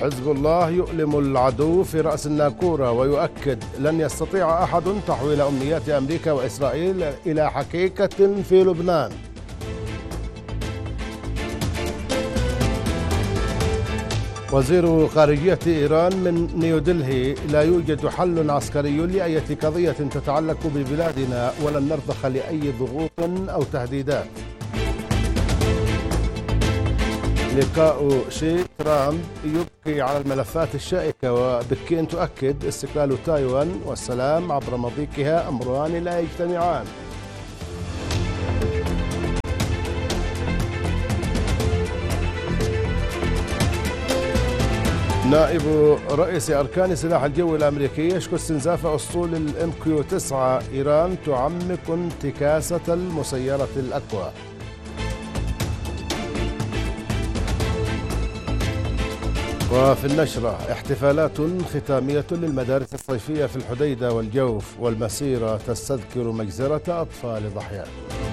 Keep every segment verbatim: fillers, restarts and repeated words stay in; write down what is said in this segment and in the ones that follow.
حزب الله يؤلم العدو في رأس الناكورة ويؤكد لن يستطيع أحد تحويل أمنيات أمريكا وإسرائيل إلى حقيقة في لبنان. وزير خارجية إيران من نيودلهي: لا يوجد حل عسكري لأي قضية تتعلق ببلادنا ولن نرضخ لأي ضغوط أو تهديدات. لقاء شي ترامب يبقي على الملفات الشائكة وبكين تؤكد استقلال تايوان والسلام عبر مضيقها أمران لا يجتمعان. نائب رئيس أركان سلاح الجو الأمريكي يشكو استنزاف أسطول الام كيو تسعة. إيران تعمق انتكاسة المسيرة الأقوى. وفي النشرة: احتفالات ختامية للمدارس الصيفية في الحديدة والجوف، والمسيرة تستذكر مجزرة أطفال ضحيان.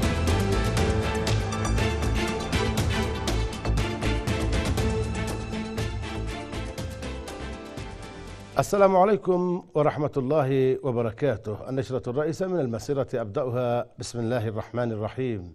السلام عليكم ورحمة الله وبركاته. النشرة الرئيسة من المسيرة أبدأها بسم الله الرحمن الرحيم.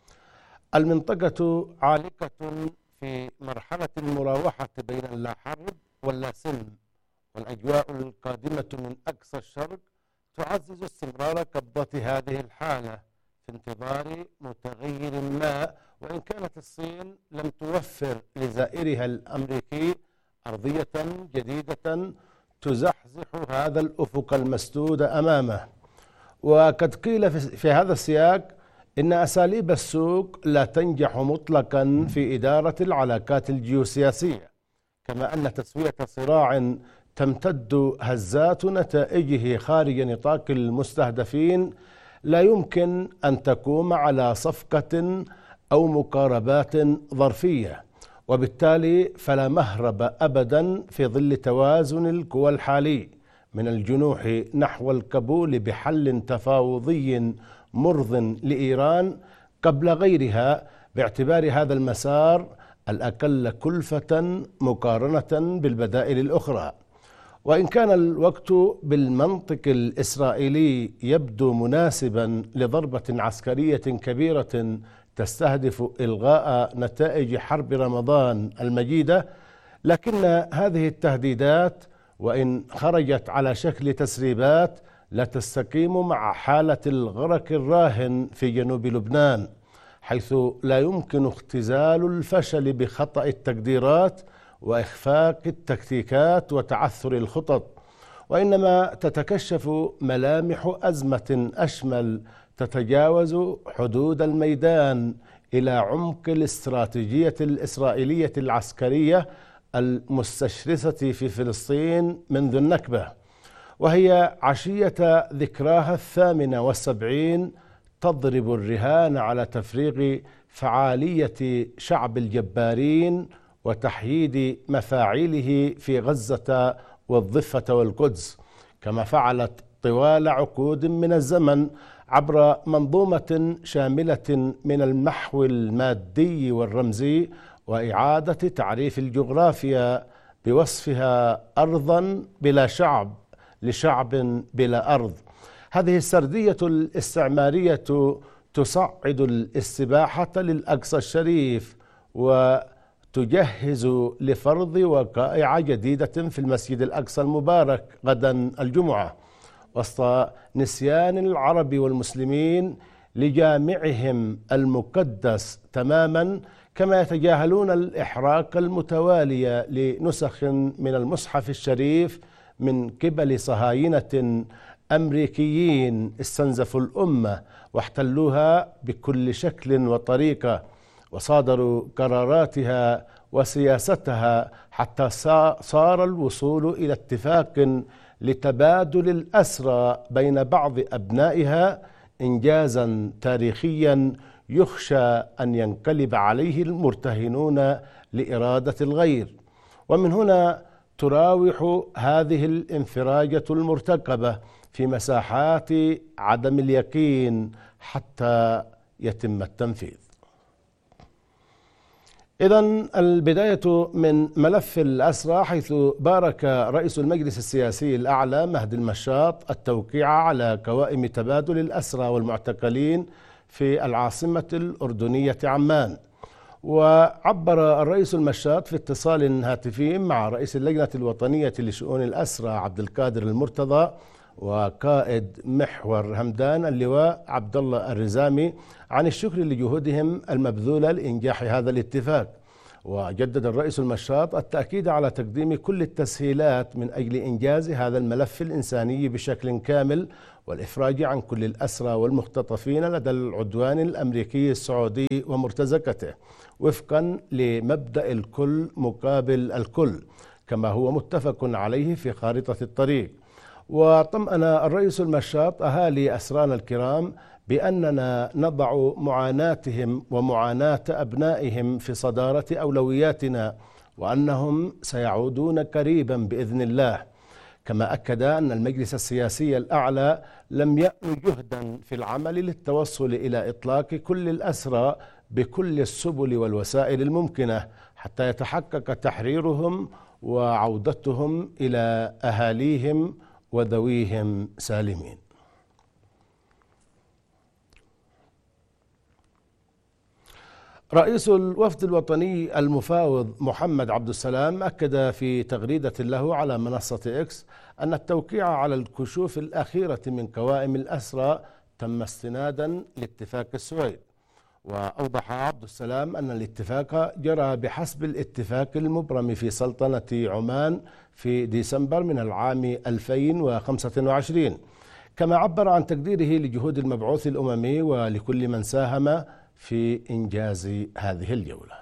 المنطقة عالقة في مرحلة المراوحة بين اللا حرب واللا سلم، والأجواء القادمة من أقصى الشرق تعزز استمرار قبضة هذه الحالة في انتظار متغير ما، وإن كانت الصين لم توفر لزائرها الأمريكي أرضية جديدة تزحزح هذا الأفق المسدود أمامه. وقد قيل في هذا السياق إن أساليب السوق لا تنجح مطلقا في إدارة العلاقات الجيوسياسية، كما أن تسوية صراع تمتد هزات نتائجه خارج نطاق المستهدفين لا يمكن أن تقوم على صفقة أو مقاربات ظرفية، وبالتالي فلا مهرب أبدا في ظل توازن القوى الحالي من الجنوح نحو القبول بحل تفاوضي مرض لإيران قبل غيرها، باعتبار هذا المسار الأقل كلفة مقارنة بالبدائل الأخرى. وإن كان الوقت بالمنطق الإسرائيلي يبدو مناسبا لضربة عسكرية كبيرة تستهدف إلغاء نتائج حرب رمضان المجيدة، لكن هذه التهديدات وإن خرجت على شكل تسريبات لا تستقيم مع حالة الغرق الراهن في جنوب لبنان، حيث لا يمكن اختزال الفشل بخطأ التقديرات وإخفاق التكتيكات وتعثر الخطط، وإنما تتكشف ملامح أزمة أشمل تتجاوز حدود الميدان إلى عمق الاستراتيجية الإسرائيلية العسكرية المستشرسة في فلسطين منذ النكبة، وهي عشية ذكراها الثامنة والسبعين تضرب الرهان على تفريغ فعالية شعب الجبارين وتحييد مفاعيله في غزة والضفة والقدس، كما فعلت طوال عقود من الزمن عبر منظومة شاملة من المحو المادي والرمزي وإعادة تعريف الجغرافيا بوصفها أرضا بلا شعب لشعب بلا أرض. هذه السردية الاستعمارية تصعد الاستباحة للأقصى الشريف وتجهز لفرض وقائع جديدة في المسجد الأقصى المبارك غدا الجمعة، وسط نسيان العرب والمسلمين لجامعهم المقدس تماما، كما يتجاهلون الإحراق المتوالي لنسخ من المصحف الشريف من قبل صهاينة أمريكيين استنزفوا الأمة واحتلوها بكل شكل وطريقة، وصادروا قراراتها وسياستها حتى صار الوصول إلى اتفاق لتبادل الأسرى بين بعض أبنائها إنجازا تاريخيا يخشى أن ينقلب عليه المرتهنون لإرادة الغير. ومن هنا تراوح هذه الانفراجة المرتقبة في مساحات عدم اليقين حتى يتم التنفيذ. إذن البداية من ملف الأسرى، حيث بارك رئيس المجلس السياسي الأعلى مهدي المشاط التوقيع على قوائم تبادل الأسرى والمعتقلين في العاصمة الأردنية عمان. وعبر الرئيس المشاط في اتصال هاتفي مع رئيس اللجنة الوطنية لشؤون الأسرى عبد القادر المرتضى وقائد محور همدان اللواء عبد الله الرزامي عن الشكر لجهودهم المبذولة لإنجاح هذا الاتفاق. وجدد الرئيس المشاط التأكيد على تقديم كل التسهيلات من أجل إنجاز هذا الملف الإنساني بشكل كامل والإفراج عن كل الأسرى والمختطفين لدى العدوان الأمريكي السعودي ومرتزقته وفقا لمبدأ الكل مقابل الكل كما هو متفق عليه في خارطة الطريق. وطمأن الرئيس المشاط أهالي أسرانا الكرام بأننا نضع معاناتهم ومعاناة أبنائهم في صدارة أولوياتنا وأنهم سيعودون قريبا بإذن الله. كما أكد أن المجلس السياسي الأعلى لم يأل جهدا في العمل للتوصل إلى إطلاق كل الأسرى بكل السبل والوسائل الممكنة حتى يتحقق تحريرهم وعودتهم إلى أهاليهم وذويهم سالمين. رئيس الوفد الوطني المفاوض محمد عبد السلام أكد في تغريدة له على منصة إكس أن التوقيع على الكشوف الأخيرة من قوائم الأسرى تم استنادا لاتفاق السويد. وأوضح عبد السلام أن الاتفاق جرى بحسب الاتفاق المبرم في سلطنة عمان في ديسمبر من العام ألفين وخمسة وعشرين. كما عبر عن تقديره لجهود المبعوث الأممي ولكل من ساهم في إنجاز هذه الجولة.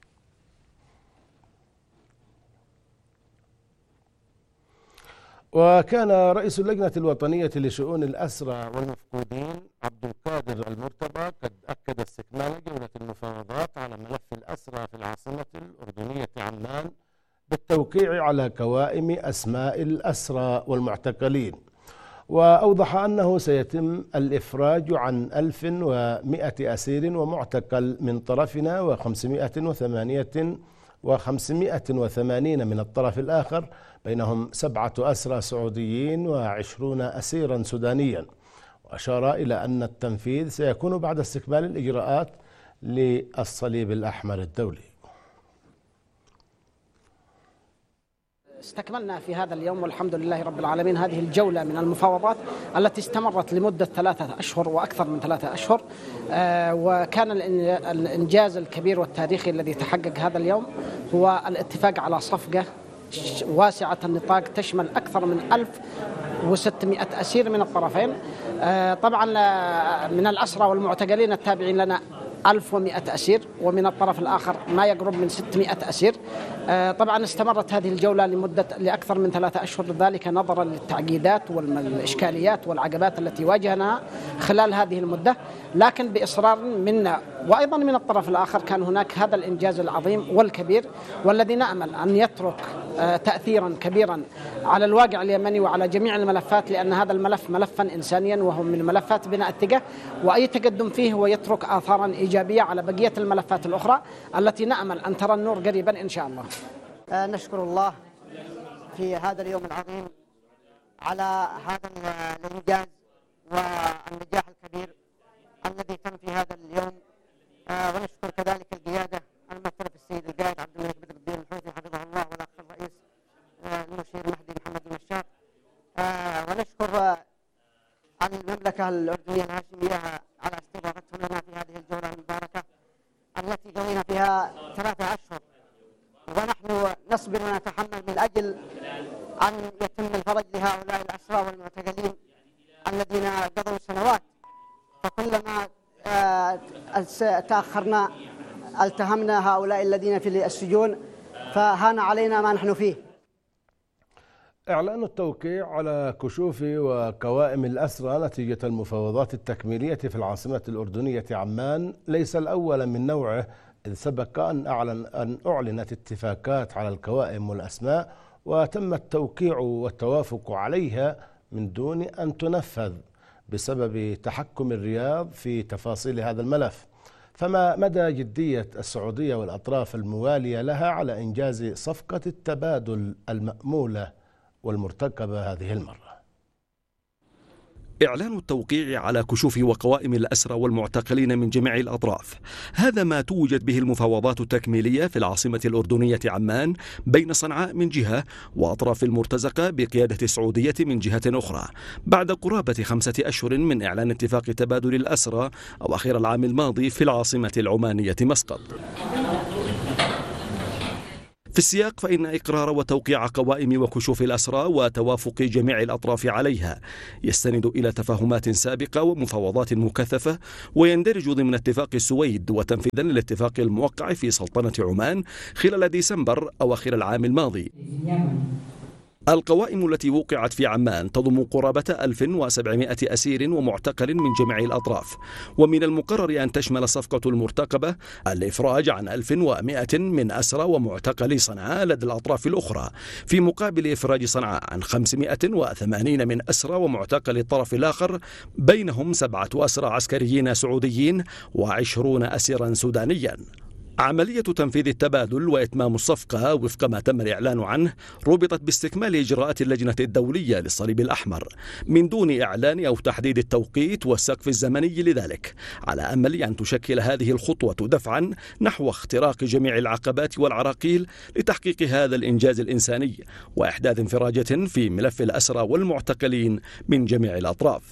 وكان رئيس اللجنة الوطنية لشؤون الأسرى والمفقودين عبد القادر المرتضى قد أكد استكمال جولة المفاوضات على ملف الأسرى في العاصمة الأردنية عمان بالتوقيع على قوائم أسماء الأسرى والمعتقلين. وأوضح أنه سيتم الإفراج عن ألف ومئة أسير ومعتقل من طرفنا وخمسمئة وثمانية وخمسمئة وثمانين من الطرف الآخر، بينهم سبعة أسرى سعوديين وعشرون أسيرا سودانيا. وأشار إلى أن التنفيذ سيكون بعد استكمال الإجراءات للصليب الأحمر الدولي. استكملنا في هذا اليوم والحمد لله رب العالمين هذه الجولة من المفاوضات التي استمرت لمدة ثلاثة أشهر وأكثر من ثلاثة أشهر. آه وكان الإنجاز الكبير والتاريخي الذي تحقق هذا اليوم هو الاتفاق على صفقة واسعة النطاق تشمل أكثر من ألف وستمئة أسير من الطرفين. آه طبعا من الأسرى والمعتقلين التابعين لنا ألف ومئة أسير، ومن الطرف الآخر ما يقرب من ستمئة أسير. طبعا استمرت هذه الجولة لمدة لأكثر من ثلاثة أشهر، ذلك نظرا للتعقيدات والإشكاليات والعقبات التي واجهناها خلال هذه المدة، لكن بإصرار منا وأيضا من الطرف الآخر كان هناك هذا الإنجاز العظيم والكبير، والذي نأمل أن يترك تأثيرا كبيرا على الواقع اليمني وعلى جميع الملفات، لأن هذا الملف ملفا إنسانيا وهو من ملفات بناء الثقة، وأي تقدم فيه ويترك آثارا إيجابية على بقية الملفات الأخرى التي نأمل أن ترى النور قريبا إن شاء الله. نشكر الله في هذا اليوم العظيم على هذا الإنجاز والنجاح الكبير الذي تم في هذا اليوم، ونشكر كذلك القيادة الممثلة في السيد القائد عبد الملك بدر الدين الحوثي حفظه الله، والأخ الرئيس المشير مهدي محمد المشاط، ونشكر المملكة الأردنية الهاشمية على استضافتهم لنا في هذه الجولة المباركة التي قضينا فيها ثلاثة أشهر، ونحن نصبر ونتحمل من أجل أن يتم الفرج لهؤلاء الأسرى والمعتقلين الذين قضوا سنوات. فكلما تأخرنا التهمنا هؤلاء الذين في السجون، فهان علينا ما نحن فيه. إعلان التوقيع على كشوف وقوائم الأسرى نتيجة المفاوضات التكميلية في العاصمة الأردنية عمان ليس الأول من نوعه، إذ سبق أن أعلن أن أعلنت اتفاقات على القوائم والأسماء وتم التوقيع والتوافق عليها من دون أن تنفذ بسبب تحكم الرياض في تفاصيل هذا الملف. فما مدى جدية السعودية والأطراف الموالية لها على إنجاز صفقة التبادل المأمولة والمرتقبة هذه المرة؟ إعلان التوقيع على كشوف وقوائم الأسرى والمعتقلين من جميع الأطراف، هذا ما توجد به المفاوضات التكميلية في العاصمة الأردنية عمان بين صنعاء من جهة وأطراف المرتزقة بقيادة السعودية من جهة أخرى، بعد قرابة خمسة أشهر من إعلان اتفاق تبادل الأسرى أواخر العام الماضي في العاصمة العمانية مسقط. في السياق فإن إقرار وتوقيع قوائم وكشوف الأسرى وتوافق جميع الأطراف عليها يستند إلى تفاهمات سابقة ومفاوضات مكثفة، ويندرج ضمن اتفاق السويد وتنفيذا للاتفاق الموقع في سلطنة عمان خلال ديسمبر أواخر العام الماضي. القوائم التي وقعت في عمان تضم قرابة ألف وسبعمائة أسير ومعتقل من جميع الأطراف، ومن المقرر أن تشمل صفقة المرتقبة الإفراج عن ألف ومائة من أسرى ومعتقلي صنعاء لدى الأطراف الأخرى، في مقابل إفراج صنعاء عن خمسمائة وثمانين من أسرى ومعتقلي الطرف الآخر، بينهم سبعة أسرى عسكريين سعوديين وعشرون أسيرا سودانيا. عملية تنفيذ التبادل وإتمام الصفقة وفق ما تم الإعلان عنه ربطت باستكمال إجراءات اللجنة الدولية للصليب الأحمر من دون إعلان أو تحديد التوقيت والسقف الزمني لذلك، على أمل أن تشكل هذه الخطوة دفعا نحو اختراق جميع العقبات والعراقيل لتحقيق هذا الإنجاز الإنساني وإحداث انفراجة في ملف الأسرى والمعتقلين من جميع الأطراف.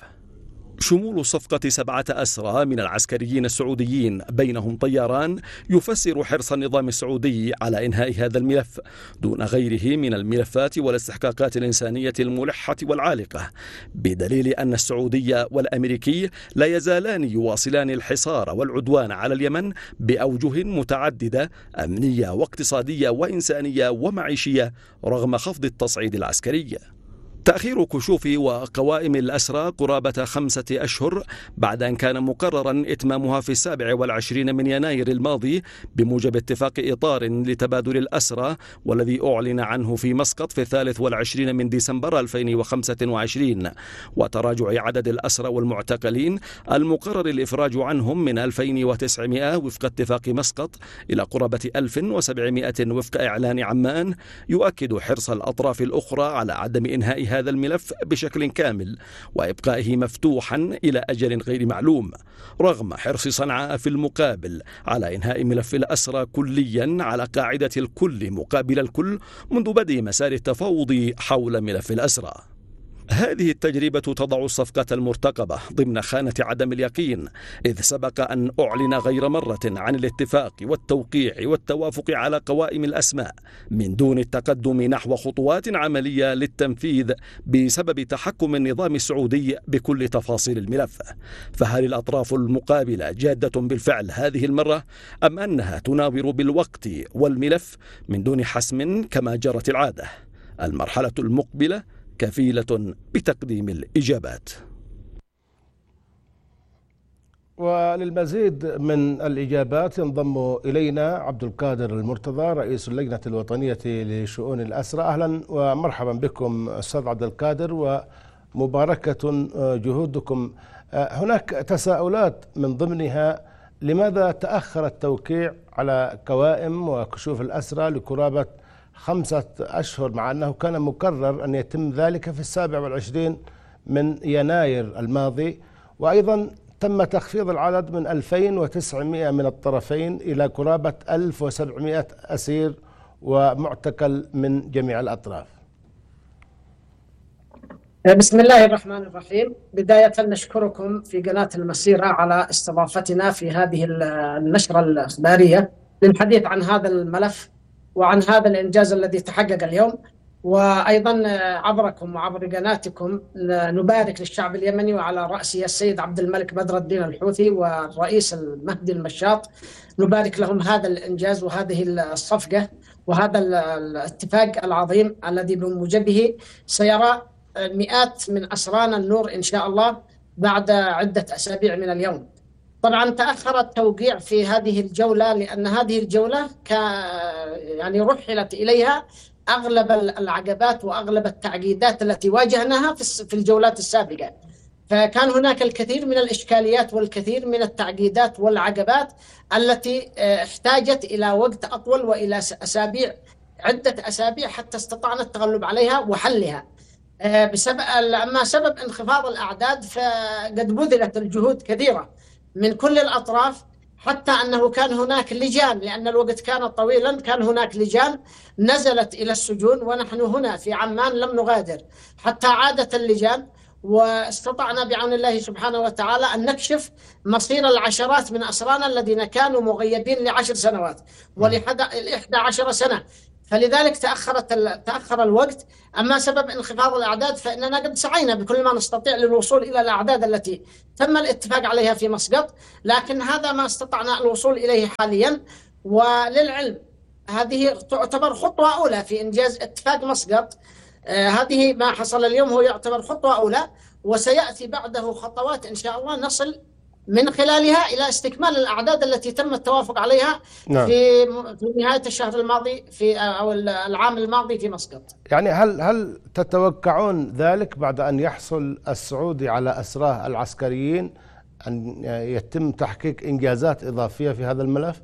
شمول صفقة سبعة أسرى من العسكريين السعوديين بينهم طياران يفسر حرص النظام السعودي على إنهاء هذا الملف دون غيره من الملفات والاستحقاقات الإنسانية الملحة والعالقة، بدليل أن السعودي والأمريكي لا يزالان يواصلان الحصار والعدوان على اليمن بأوجه متعددة أمنية واقتصادية وإنسانية ومعيشية رغم خفض التصعيد العسكري. تأخير كشوف وقوائم الأسرى قرابة خمسة أشهر بعد أن كان مقررا إتمامها في السابع والعشرين من يناير الماضي بموجب اتفاق إطار لتبادل الأسرى، والذي أعلن عنه في مسقط في الثالث والعشرين من ديسمبر ألفين وخمسة وعشرين، وتراجع عدد الأسرى والمعتقلين المقرر الإفراج عنهم من ألفين وتسعمائة وفق اتفاق مسقط إلى قرابة ألف وسبعمائة وفق إعلان عمان، يؤكد حرص الأطراف الأخرى على عدم إنهاء هذا الملف بشكل كامل وإبقائه مفتوحا إلى أجل غير معلوم، رغم حرص صنعاء في المقابل على إنهاء ملف الأسرى كليا على قاعدة الكل مقابل الكل منذ بدء مسار التفاوض حول ملف الأسرى. هذه التجربة تضع الصفقة المرتقبة ضمن خانة عدم اليقين، إذ سبق أن أعلن غير مرة عن الاتفاق والتوقيع والتوافق على قوائم الأسماء من دون التقدم نحو خطوات عملية للتنفيذ بسبب تحكم النظام السعودي بكل تفاصيل الملف. فهل الأطراف المقابلة جادة بالفعل هذه المرة، أم أنها تناظر بالوقت والملف من دون حسم كما جرت العادة؟ المرحلة المقبلة كفيلة بتقديم الإجابات. وللمزيد من الإجابات ينضم إلينا عبد القادر المرتضى رئيس اللجنة الوطنية لشؤون الأسرى. أهلا ومرحبا بكم أستاذ عبد القادر، ومباركة جهودكم. هناك تساؤلات من ضمنها: لماذا تأخر التوقيع على قوائم وكشوف الأسرى لقرابة خمسة أشهر، مع أنه كان مقرر أن يتم ذلك في السابع والعشرين من يناير الماضي، وأيضا تم تخفيض العدد من ألفين وتسعمائة من الطرفين إلى قرابة ألف وسبعمائة أسير ومعتقل من جميع الأطراف؟ بسم الله الرحمن الرحيم. بداية نشكركم في قناة المسيرة على استضافتنا في هذه النشرة الإخبارية للحديث عن هذا الملف وعن هذا الإنجاز الذي تحقق اليوم، وأيضا عبركم وعبر قناتكم نبارك للشعب اليمني وعلى رأسه السيد عبد الملك بدر الدين الحوثي والرئيس المهدي المشاط، نبارك لهم هذا الإنجاز وهذه الصفقة وهذا الاتفاق العظيم الذي بموجبه سيرى مئات من أسرانا النور إن شاء الله بعد عدة أسابيع من اليوم. طبعا تأخر التوقيع في هذه الجولة لأن هذه الجولة يعني رحلت إليها أغلب العقبات وأغلب التعقيدات التي واجهناها في الجولات السابقة، فكان هناك الكثير من الإشكاليات والكثير من التعقيدات والعقبات التي احتاجت إلى وقت أطول وإلى أسابيع، عدة أسابيع، حتى استطعنا التغلب عليها وحلها. بسبب أما سبب انخفاض الأعداد فقد بذلت الجهود كثيرة من كل الأطراف، حتى أنه كان هناك لجان، لأن الوقت كان طويلا، كان هناك لجان نزلت إلى السجون، ونحن هنا في عمان لم نغادر حتى عادت اللجان، واستطعنا بعون الله سبحانه وتعالى أن نكشف مصير العشرات من أسرانا الذين كانوا مغيبين لعشر سنوات ولإحدى عشر سنة. فلذلك تأخرت تأخر الوقت. أما سبب انخفاض الأعداد فإننا قد سعينا بكل ما نستطيع للوصول إلى الأعداد التي تم الاتفاق عليها في مسقط، لكن هذا ما استطعنا الوصول إليه حاليا. وللعلم هذه تعتبر خطوة أولى في إنجاز اتفاق مسقط. آه هذه ما حصل اليوم هو يعتبر خطوة أولى، وسيأتي بعده خطوات إن شاء الله نصل من خلالها إلى استكمال الأعداد التي تم التوافق عليها. نعم. في في نهاية الشهر الماضي في أو العام الماضي في مسقط. يعني هل هل تتوقعون ذلك بعد أن يحصل السعودي على أسراه العسكريين أن يتم تحقيق إنجازات إضافية في هذا الملف؟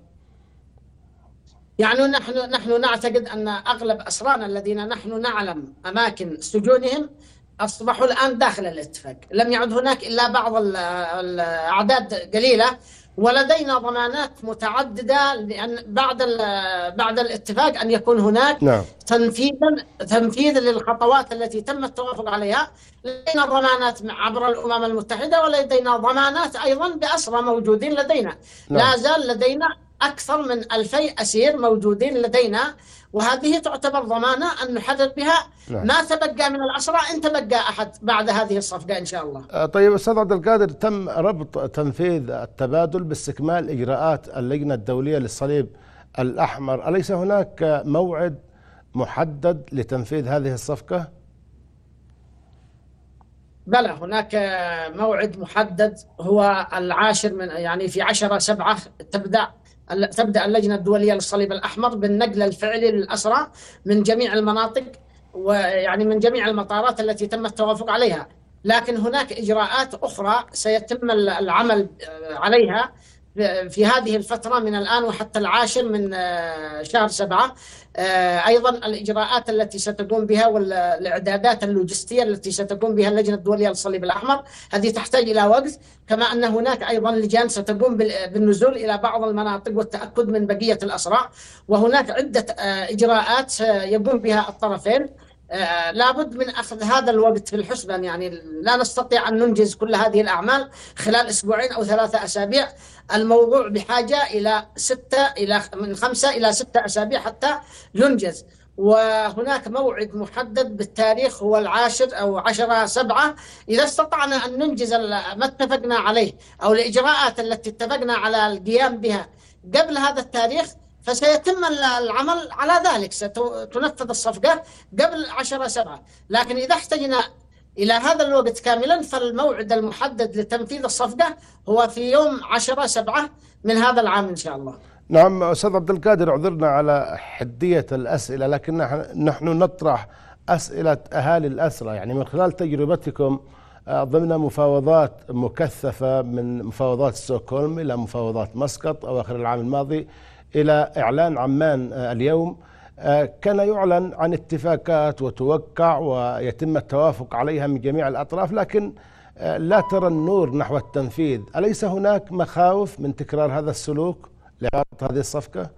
يعني نحن نحن نعتقد أن أغلب أسرانا الذين نحن نعلم أماكن سجونهم أصبحوا الآن داخل الاتفاق، لم يعد هناك إلا بعض الأعداد قليلة، ولدينا ضمانات متعددة لأن بعد بعد الاتفاق أن يكون هناك نعم. تنفيذا تنفيذ للخطوات التي تم التوافق عليها. لدينا ضمانات عبر الأمم المتحدة، ولدينا ضمانات أيضا بأسرى موجودين لدينا. نعم. لا زال لدينا أكثر من ألفي أسير موجودين لدينا، وهذه تعتبر ضمانة أن نحرر بها نعم. ما تبقى من الأسرى إن تبقى أحد بعد هذه الصفقة إن شاء الله. طيب أستاذ عبد القادر، تم ربط تنفيذ التبادل باستكمال إجراءات اللجنة الدولية للصليب الأحمر، أليس هناك موعد محدد لتنفيذ هذه الصفقة؟ بلى، هناك موعد محدد هو العاشر من يعني في عشرة سبعة تبدأ تبدأ اللجنة الدولية للصليب الأحمر بالنقل الفعلي للأسرى من جميع المناطق، ويعني من جميع المطارات التي تم التوافق عليها. لكن هناك إجراءات أخرى سيتم العمل عليها في هذه الفترة من الآن وحتى العاشر من شهر سبعة. أيضا الإجراءات التي ستقوم بها والإعدادات اللوجستية التي ستقوم بها اللجنة الدولية للصليب الأحمر هذه تحتاج إلى وقت، كما أن هناك أيضا لجان ستقوم بالنزول إلى بعض المناطق والتأكد من بقية الأسرى، وهناك عدة إجراءات يقوم بها الطرفين. آه لابد من أخذ هذا الوقت في الحسبان، يعني لا نستطيع أن ننجز كل هذه الأعمال خلال أسبوعين أو ثلاثة أسابيع. الموضوع بحاجة إلى ستة إلى من خمسة إلى ستة أسابيع حتى ينجز، وهناك موعد محدد بالتاريخ هو العاشر أو عشرة سبعة. إذا استطعنا أن ننجز ما اتفقنا عليه أو الإجراءات التي اتفقنا على القيام بها قبل هذا التاريخ فسيتم العمل على ذلك، ستنفذ الصفقة قبل عشرة سبعة. لكن إذا احتجنا إلى هذا الوقت كاملا فالموعد المحدد لتنفيذ الصفقة هو في يوم عشرة سبعة من هذا العام إن شاء الله. نعم أستاذ عبد القادر، اعذرنا على حدية الأسئلة، لكن نحن نطرح أسئلة أهالي الأسرى، يعني من خلال تجربتكم ضمن مفاوضات مكثفة من مفاوضات ستوكهولم إلى مفاوضات مسقط أواخر العام الماضي إلى إعلان عمان اليوم، كان يعلن عن اتفاقات وتوقع ويتم التوافق عليها من جميع الأطراف، لكن لا ترى النور نحو التنفيذ. أليس هناك مخاوف من تكرار هذا السلوك لإعادة هذه الصفقة؟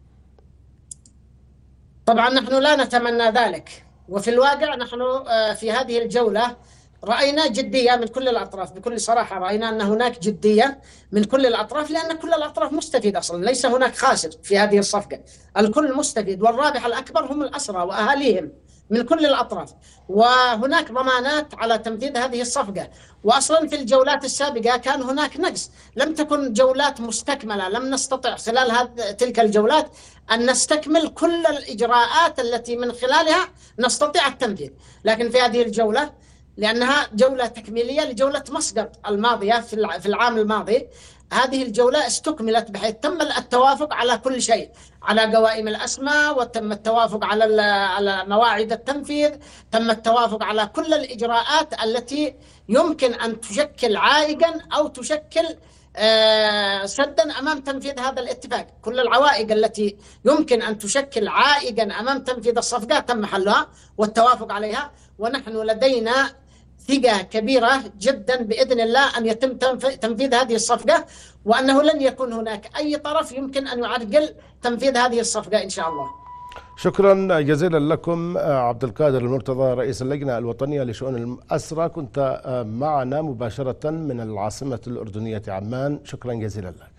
طبعا نحن لا نتمنى ذلك، وفي الواقع نحن في هذه الجولة رأينا جدية من كل الأطراف. بكل صراحة رأينا أن هناك جدية من كل الأطراف، لأن كل الأطراف مستفيد أصلا، ليس هناك خاسر في هذه الصفقة، الكل مستفيد، والرابح الأكبر هم الأسرى وأهاليهم من كل الأطراف. وهناك ضمانات على تنفيذ هذه الصفقة. وأصلا في الجولات السابقة كان هناك نقص، لم تكن جولات مستكملة، لم نستطع خلال هذه تلك الجولات أن نستكمل كل الإجراءات التي من خلالها نستطيع التنفيذ. لكن في هذه الجولة لأنها جولة تكميلية لجولة مسقط الماضية في العام الماضي، هذه الجولة استكملت بحيث تم التوافق على كل شيء، على قوائم الأسماء، وتم التوافق على على مواعيد التنفيذ، تم التوافق على كل الإجراءات التي يمكن أن تشكل عائقا أو تشكل سدا أمام تنفيذ هذا الاتفاق. كل العوائق التي يمكن أن تشكل عائقا أمام تنفيذ الصفقة تم حلها والتوافق عليها، ونحن لدينا ثقة كبيرة جدا بإذن الله أن يتم تنفيذ هذه الصفقة، وأنه لن يكون هناك أي طرف يمكن أن يعرقل تنفيذ هذه الصفقة إن شاء الله. شكرا جزيلا لكم عبد القادر المرتضى رئيس اللجنة الوطنية لشؤون الأسرى، كنت معنا مباشرة من العاصمة الأردنية عمان. شكرا جزيلا لك.